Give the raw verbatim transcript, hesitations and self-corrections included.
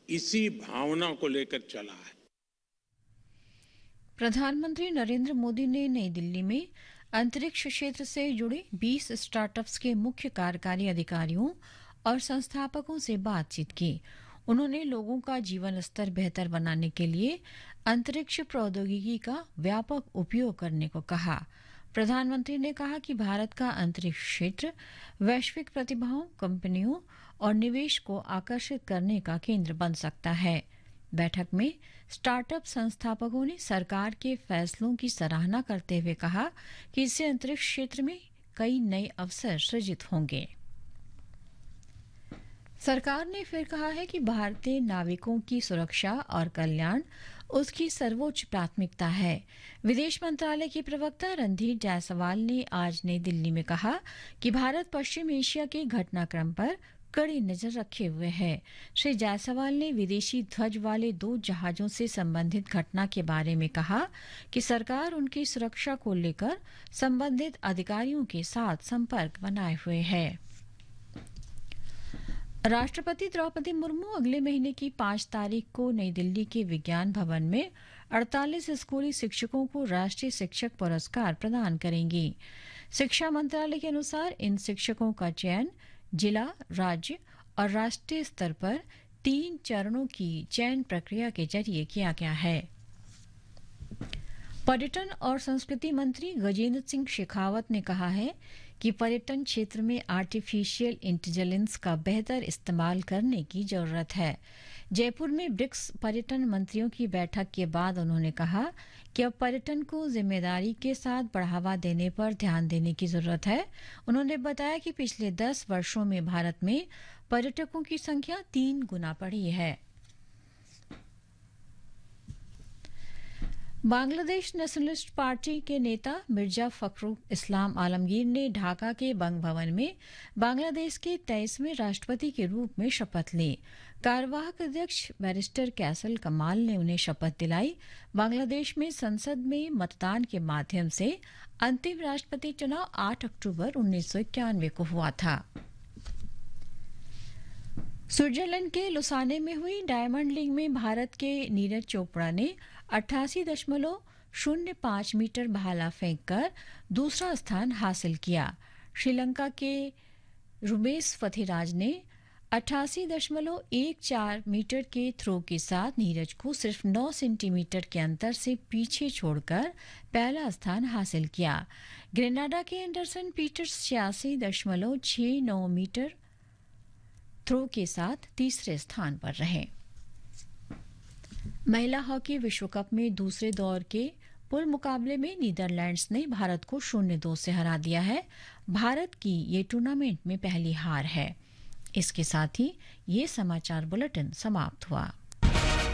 इसी भावना को लेकर चला है। प्रधानमंत्री नरेंद्र मोदी ने नई दिल्ली में अंतरिक्ष क्षेत्र से जुड़े बीस स्टार्टअप्स के मुख्य कार्यकारी अधिकारियों और संस्थापकों से बातचीत की। उन्होंने लोगों का जीवन स्तर बेहतर बनाने के लिए अंतरिक्ष प्रौद्योगिकी का व्यापक उपयोग करने को कहा। प्रधानमंत्री ने कहा कि भारत का अंतरिक्ष क्षेत्र वैश्विक प्रतिभाओं, कंपनियों और निवेश को आकर्षित करने का केंद्र बन सकता है। बैठक में स्टार्टअप संस्थापकों ने सरकार के फैसलों की सराहना करते हुए कहा कि इससे अंतरिक्ष क्षेत्र में कई नए अवसर सृजित होंगे। सरकार ने फिर कहा है कि भारतीय नाविकों की सुरक्षा और कल्याण उसकी सर्वोच्च प्राथमिकता है। विदेश मंत्रालय के प्रवक्ता रणधीर जायसवाल ने आज नई दिल्ली में कहा कि भारत पश्चिम एशिया के घटनाक्रम पर कड़ी नजर रखे हुए है। श्री जायसवाल ने विदेशी ध्वज वाले दो जहाजों से संबंधित घटना के बारे में कहा कि सरकार उनकी सुरक्षा को लेकर संबंधित अधिकारियों के साथ संपर्क बनाए हुए है। राष्ट्रपति द्रौपदी मुर्मू अगले महीने की पांच तारीख को नई दिल्ली के विज्ञान भवन में अड़तालीस स्कूली शिक्षकों को राष्ट्रीय शिक्षक पुरस्कार प्रदान करेंगी। शिक्षा मंत्रालय के अनुसार इन शिक्षकों का चयन जिला, राज्य और राष्ट्रीय स्तर पर तीन चरणों की चयन प्रक्रिया के जरिए किया गया है। पर्यटन और संस्कृति मंत्री गजेंद्र सिंह शेखावत ने कहा है कि पर्यटन क्षेत्र में आर्टिफिशियल इंटेलिजेंस का बेहतर इस्तेमाल करने की जरूरत है। जयपुर में ब्रिक्स पर्यटन मंत्रियों की बैठक के बाद उन्होंने कहा कि अब पर्यटन को जिम्मेदारी के साथ बढ़ावा देने पर ध्यान देने की जरूरत है। उन्होंने बताया कि पिछले दस वर्षों में भारत में पर्यटकों की संख्या तीन गुना बढ़ी है। बांग्लादेश नेशनलिस्ट पार्टी के नेता मिर्जा फखरुल इस्लाम आलमगीर ने ढाका के बंग भवन में बांग्लादेश के तेईसवें राष्ट्रपति के रूप में शपथ ली। कार्यवाहक अध्यक्ष बैरिस्टर कैसल कमाल ने उन्हें शपथ दिलाई। बांग्लादेश में संसद में मतदान के माध्यम से अंतिम राष्ट्रपति चुनाव आठ अक्टूबर उन्नीस सौ इक्यानवे को हुआ था। स्विट्जरलैंड के लुसाने में हुई डायमंड लीग में भारत के नीरज चोपड़ा ने अट्ठासी दशमलव शून्य पांच मीटर भाला फेंककर दूसरा स्थान हासिल किया। श्रीलंका के रुमेश फतेराज ने अट्ठासी दशमलव एक चार मीटर के थ्रो के साथ नीरज को सिर्फ नौ सेंटीमीटर के अंतर से पीछे छोड़कर पहला स्थान हासिल किया। ग्रेनाडा के एंडरसन पीटर्स छियासी दशमलव छह नौ मीटर थ्रो के साथ तीसरे स्थान पर रहे। महिला हॉकी विश्व कप में दूसरे दौर के पुल मुकाबले में नीदरलैंड्स ने भारत को शून्य दो से हरा दिया है। भारत की ये टूर्नामेंट में पहली हार है। इसके साथ ही ये समाचार बुलेटिन समाप्त हुआ।